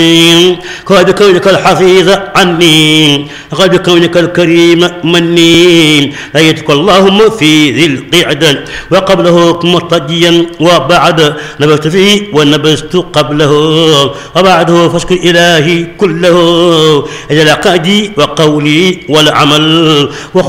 قد بكونك الحفيظ عني، قد بكونك الكريم مني، أيتك اللهم في ذي القعدة وقبله مرتديا وبعد نبذت فيه ونبذت قبله وبعده فاشكر إلهي كله إلى قادي وقولي والعمل